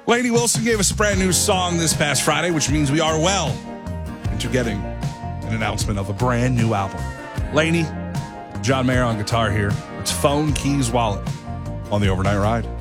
Lainey Wilson gave us a brand new song this past Friday, which means we are well into getting an announcement of a brand new album. Lainey, John Mayer on guitar here. It's Phone, Keys, Wallet on the Overnight Ride.